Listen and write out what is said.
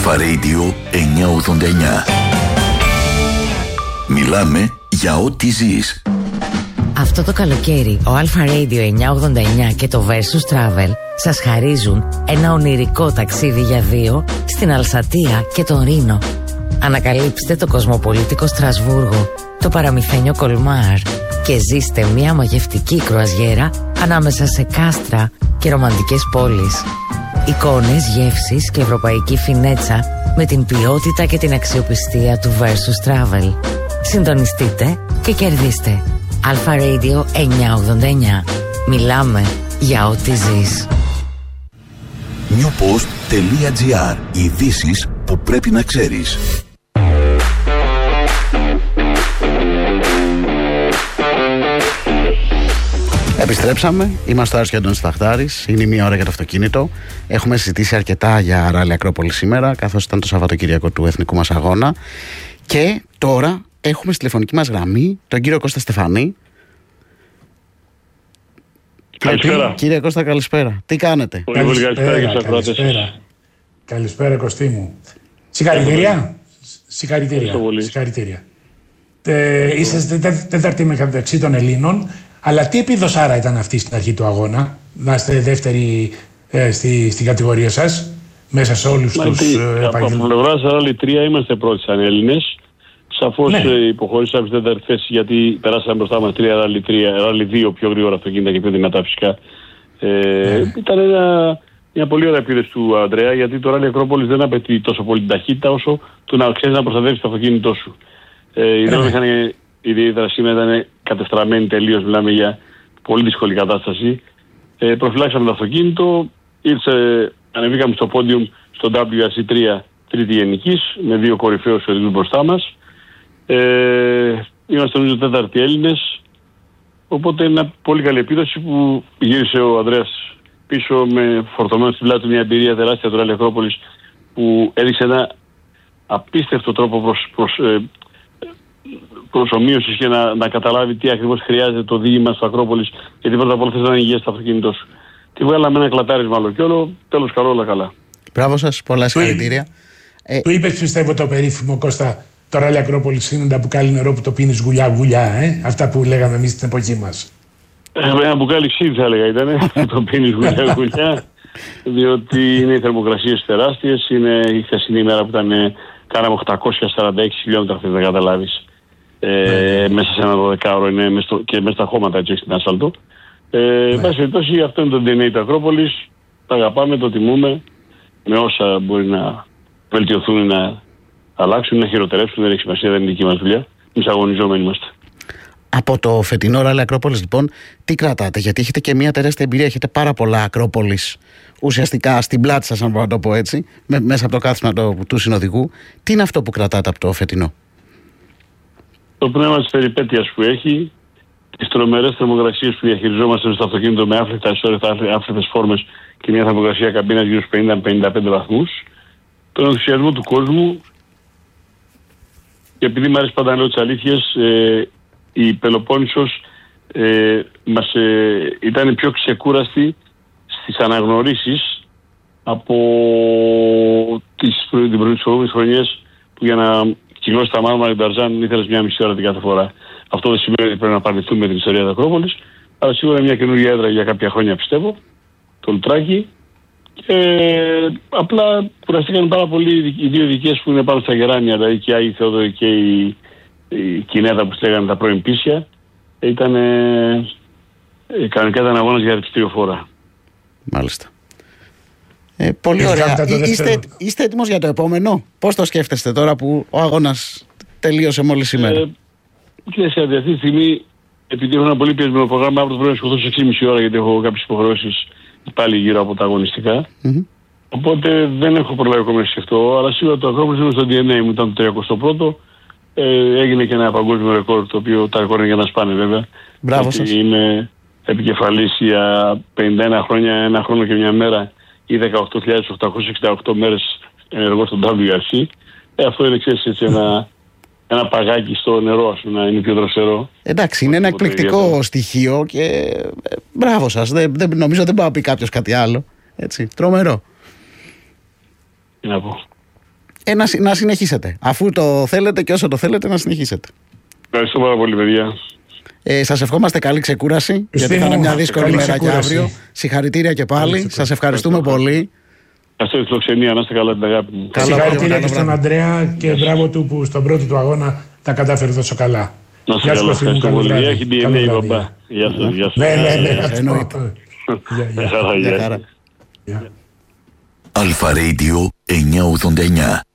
Αλφα Radio 989. Μιλάμε για ό,τι ζεις. Αυτό το καλοκαίρι ο Αλφα Radio 989 και το Versus Travel σας χαρίζουν ένα ονειρικό ταξίδι για δύο στην Αλσατία και τον Ρήνο. Ανακαλύψτε το κοσμοπολίτικο Στρασβούργο, το παραμυθένιο Κολμάρ και ζήστε μια μαγευτική κρουαζιέρα ανάμεσα σε κάστρα και ρομαντικές πόλεις. Εικόνες, γεύσεις και ευρωπαϊκή φινέτσα με την ποιότητα και την αξιοπιστία του Versus Travel. Συντονιστείτε και κερδίστε. Αλφα Radio 989. Μιλάμε για ό,τι ζεις. newpost.gr. Ειδήσεις που πρέπει να ξέρεις. Επιστρέψαμε. Είμαστε ο Άρης και Αντώνης Σταχτάρης. Είναι η μία ώρα για το αυτοκίνητο. Έχουμε συζητήσει αρκετά για Ράλι Ακρόπολη σήμερα, καθώς ήταν το Σαββατοκύριακο του εθνικού μας αγώνα. Και τώρα έχουμε στη τηλεφωνική μας γραμμή τον κύριο Κώστα Στεφανή. Καλησπέρα. Κύριε Κώστα, καλησπέρα. Τι κάνετε? Καλησπέρα, Κωστή μου. Συγχαρητήρια. Συγχαρητήρια. Είστε τέταρτη μεταξύ των Ελλήνων, αλλά τι επιδοσάρα ήταν αυτή στην αρχή του αγώνα, να είστε δεύτερη στην κατηγορία σας, μέσα σε όλους τους επαγγελματίες? Από πλευράς Ράλι 3 είμαστε πρώτοι σαν Έλληνες. Σαφώς υποχωρήσαμε στην τέταρτη θέση γιατί περάσαμε μπροστά μας Ράλι 2 πιο γρήγορα αυτοκίνητα και πιο δυνατά φυσικά. Ήταν μια πολύ ωραία επίδεση του Ανδρέα, γιατί το Ράλι Ακρόπολης δεν απαιτεί τόσο πολύ την ταχύτητα όσο το να ξέρεις να προστατεύεις το αυτοκίνητό σου. Η βιομηχανία ιδιαίτερα σήμερα ήταν κατεστραμμένη τελείως, μιλάμε για πολύ δύσκολη κατάσταση. Προφυλάξαμε το αυτοκίνητο, ανεβήκαμε στο πόντιουμ στο WRC3 τρίτη γενικής με δύο κορυφαίους οδηγούς μπροστά μας. Είμαστε νομίζω τέταρτοι Έλληνες, οπότε είναι μια πολύ καλή επίδοση που γύρισε ο Ανδρέας πίσω με φορτωμένο στην πλάτη του μια εμπειρία τεράστια του Ράλι Ακρόπολης, που έδειξε ένα απίστευτο τρόπο προσομοίωσης και να καταλάβει τι ακριβώς χρειάζεται το οδήγημα στο Ακρόπολης, γιατί πρώτα απ' όλα θες να είναι υγιές στο αυτοκίνητό σου. Τη βγάλαμε ένα κλατάρισμα άλλο κι όλο, τέλος καλό, όλα καλά. Μπράβο σας, πολλά συγχαρητήρια. Του είπες, πιστεύω, το περίφημο, Κώστα, το Ράλι Ακρόπολης είναι ένα μπουκάλι νερό που το πίνεις γουλιά-γουλιά, αυτά που λέγαμε εμείς στην εποχή μας. Ένα μπουκάλι ξύδι θα έλεγα ήταν, το πίνεις γουλιά-γουλιά, διότι είναι οι θερμοκρασίες τεράστιες, είναι η χθεσινή ημέρα που κάναμε 846 χιλιόμετρα, θες να καταλάβεις. Μέσα σε ένα 12ωρο είναι και μέσα στα χώματα, έτσι, στην άσφαλτο. Εν πάση περιπτώσει, αυτό είναι το DNA του Ακρόπολης. Το αγαπάμε, το τιμούμε με όσα μπορεί να βελτιωθούν, να αλλάξουν, να χειροτερεύσουν. Δεν έχει σημασία, δεν είναι δική μας δουλειά. Εμείς αγωνιζόμενοι είμαστε. Από το φετινό Ράλι Ακρόπολης, λοιπόν, τι κρατάτε? Γιατί έχετε και μια τεράστια εμπειρία. Έχετε πάρα πολλά Ακρόπολης ουσιαστικά στην πλάτη σας, αν μπορώ να το πω έτσι, μέσα από το κάθισμα του συνοδηγού. Τι είναι αυτό που κρατάτε από το φετινό? Το πνεύμα της περιπέτειας που έχει, τις τρομερές θερμοκρασίες που διαχειριζόμαστε στο αυτοκίνητο με άφρικτα ισόρρυθα, άφρικτες φόρμες και μια θερμοκρασία καμπίνας γύρω στους 50-55 βαθμούς, τον ενθουσιασμό του κόσμου, και επειδή μου αρέσει πάντα να λέω τις αλήθειες, η Πελοπόννησος ήταν πιο ξεκούραστη στις αναγνωρίσεις από τις προηγούμενες χρονιές, που για να κυκλώσει τα μάρμαρα του Ταρζάν ήθελες μια μισή ώρα την κάθε φορά. Αυτό δεν σημαίνει ότι πρέπει να παρνηθούμε με την ιστορία της Ακρόπολης, αλλά σίγουρα είναι μια καινούργια έδρα για κάποια χρόνια, πιστεύω, το Λουτράκι. Απλά κουραστήκαν πάρα πολύ οι δύο ειδικές που είναι πάνω στα γεράνια, δηλαδή και η Άγιοι Θεόδωρη και η Κινέτα, που λέγανε τα πρώην πίσια. Κανονικά ήταν αγώνας για ρηψτήριοφόρα. Μάλιστα. Πολύ ωραία. Είστε έτοιμος για το επόμενο? Πώς το σκέφτεστε τώρα που ο αγώνας τελείωσε μόλις σήμερα? Κύριε, αυτή τη στιγμή, επειδή έχω ένα πολύ πιεσμένο πρόγραμμα, αύριο πρέπει να σκοτώσω σε 6,5 ώρα, γιατί έχω κάποιες υποχρεώσεις πάλι γύρω από τα αγωνιστικά. Οπότε δεν έχω προλάβει ακόμα να σκεφτώ, αλλά σίγουρα το Ακρόπολης είναι στο DNA μου, ήταν το 31ο. Έγινε και ένα παγκόσμιο ρεκόρ, το οποίο τα ρεκόρ είναι για να σπάνε βέβαια. Μπράβο σας. Είμαι επικεφαλής για 51 χρόνια, ένα χρόνο και μια μέρα, ή 18.868 μέρες ενεργό στο WRC. Αυτό είναι, ξέρεις, έτσι, ένα παγάκι στο νερό, ας πούμε, να είναι πιο δροσερό. Εντάξει, είναι ένα εκπληκτικό στοιχείο και μπράβο σας. Νομίζω δεν πάω να πει κάποιος κάτι άλλο. Έτσι, τρομερό. Τι να πω. Να συνεχίσετε. Αφού το θέλετε και όσο το θέλετε, να συνεχίσετε. Ευχαριστώ πάρα πολύ, παιδιά. Σας ευχόμαστε καλή ξεκούραση, γιατί θα είναι μια δύσκολη μέρα και αύριο. Συγχαρητήρια και πάλι. Σας ευχαριστούμε πολύ. Ευχαριστώ τη φιλοξενία, να είστε καλά, την αγάπη μου. Συγχαρητήρια και στον Αντρέα και μπράβο του που στον πρώτο του αγώνα τα κατάφερε τόσο καλά. Να είστε καλά, ευχαριστώ πολύ. Έχει DNA η μπαμπά. Γεια σας, γεια σας. Ναι, εννοείται. Γεια χαρά. Αλφα Radio 989.